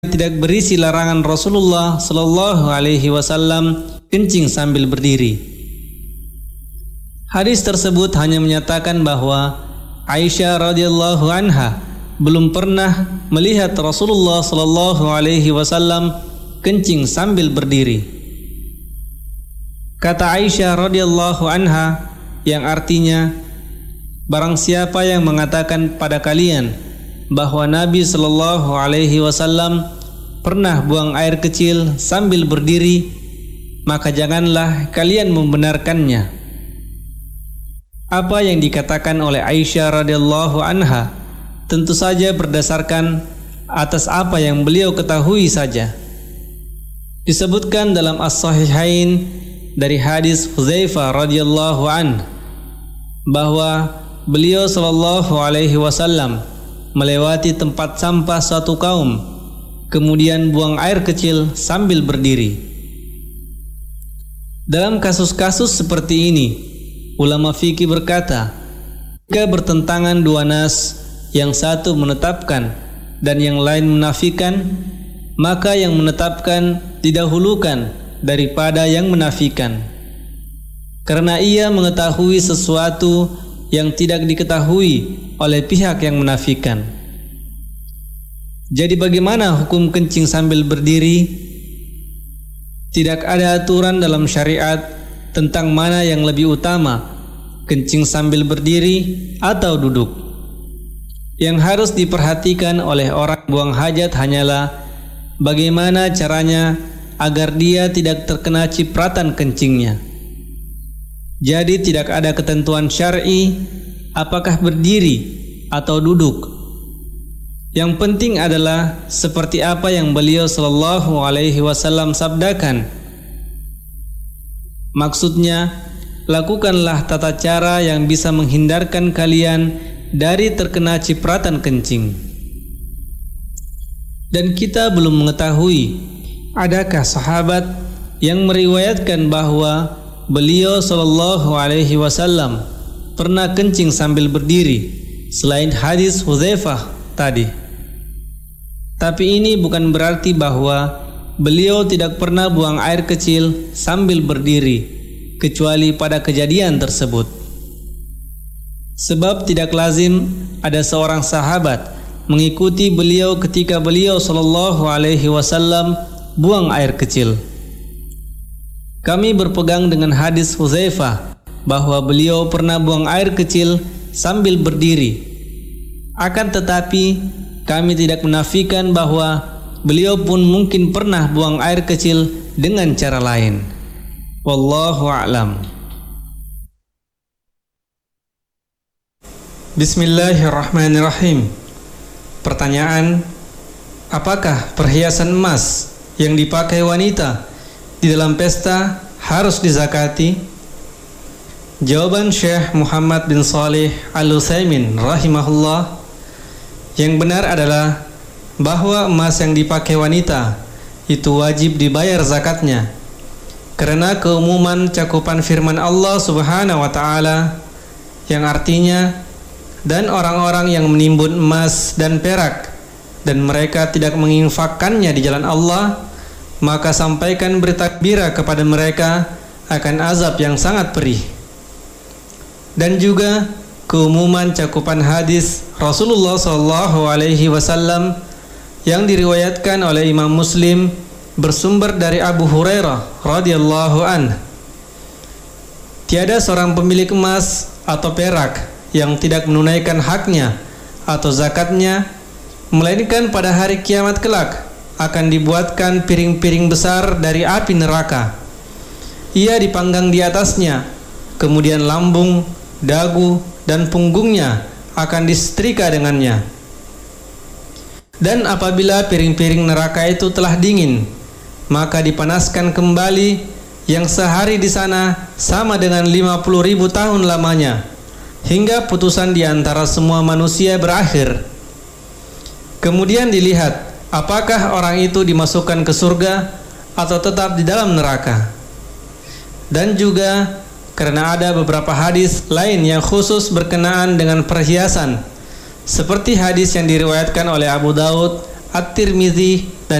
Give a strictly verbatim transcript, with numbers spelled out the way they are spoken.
tidak berisi larangan Rasulullah Sallallahu Alaihi Wasallam kencing sambil berdiri. Hadis tersebut hanya menyatakan bahwa Aisyah radhiyallahu anha belum pernah melihat Rasulullah Sallallahu Alaihi Wasallam kencing sambil berdiri. Kata Aisyah radhiyallahu anha yang artinya, barang siapa yang mengatakan pada kalian bahwa Nabi Sallallahu Alaihi Wasallam pernah buang air kecil sambil berdiri, maka janganlah kalian membenarkannya. Apa yang dikatakan oleh Aisyah radhiyallahu anha tentu saja berdasarkan atas apa yang beliau ketahui saja. Disebutkan dalam As-Sahihain dari hadis Hudzaifah radhiyallahu an bahwa beliau sallallahu alaihi wasallam melewati tempat sampah suatu kaum, kemudian buang air kecil sambil berdiri. Dalam kasus-kasus seperti ini, ulama fikih berkata, jika bertentangan dua nas, yang satu menetapkan dan yang lain menafikan, maka yang menetapkan didahulukan daripada yang menafikan, karena ia mengetahui sesuatu yang tidak diketahui oleh pihak yang menafikan. Jadi bagaimana hukum kencing sambil berdiri? Tidak ada aturan dalam syariat tentang mana yang lebih utama, kencing sambil berdiri atau duduk. Yang harus diperhatikan oleh orang buang hajat hanyalah bagaimana caranya agar dia tidak terkena cipratan kencingnya. Jadi tidak ada ketentuan syar'i apakah berdiri atau duduk. Yang penting adalah seperti apa yang beliau sallallahu alaihi wasallam sabdakan. Maksudnya, lakukanlah tata cara yang bisa menghindarkan kalian dari terkena cipratan kencing. Dan kita belum mengetahui adakah sahabat yang meriwayatkan bahwa beliau sallallahu alaihi wasallam pernah kencing sambil berdiri selain hadis Hudzaifah tadi. Tapi ini bukan berarti bahwa beliau tidak pernah buang air kecil sambil berdiri kecuali pada kejadian tersebut. Sebab tidak lazim ada seorang sahabat mengikuti beliau ketika beliau sallallahu alaihi wasallam buang air kecil. Kami berpegang dengan hadis Hudzaifah bahwa beliau pernah buang air kecil sambil berdiri. Akan tetapi kami tidak menafikan bahwa beliau pun mungkin pernah buang air kecil dengan cara lain. Wallahu a'lam. Bismillahirrahmanirrahim. Pertanyaan, apakah perhiasan emas yang dipakai wanita di dalam pesta harus dizakati? Jawaban Syekh Muhammad bin Shalih Al-Utsaimin rahimahullah, yang benar adalah bahwa emas yang dipakai wanita itu wajib dibayar zakatnya, karena keumuman cakupan firman Allah Subhanahu wa taala yang artinya, dan orang-orang yang menimbun emas dan perak dan mereka tidak menginfakkannya di jalan Allah, maka sampaikan berita gembira kepada mereka akan azab yang sangat perih. Dan juga keumuman cakupan hadis Rasulullah sallallahu alaihi wasallam yang diriwayatkan oleh Imam Muslim bersumber dari Abu Hurairah radhiyallahu an. Tiada seorang pemilik emas atau perak yang tidak menunaikan haknya atau zakatnya, melainkan pada hari kiamat kelak akan dibuatkan piring-piring besar dari api neraka. Ia dipanggang di atasnya, kemudian lambung, dagu, dan punggungnya akan disetrika dengannya. Dan apabila piring-piring neraka itu telah dingin, maka dipanaskan kembali, yang sehari di sana sama dengan lima puluh ribu tahun lamanya, hingga putusan di antara semua manusia berakhir. Kemudian dilihat apakah orang itu dimasukkan ke surga atau tetap di dalam neraka. Dan juga karena ada beberapa hadis lain yang khusus berkenaan dengan perhiasan, seperti hadis yang diriwayatkan oleh Abu Daud, At-Tirmidzi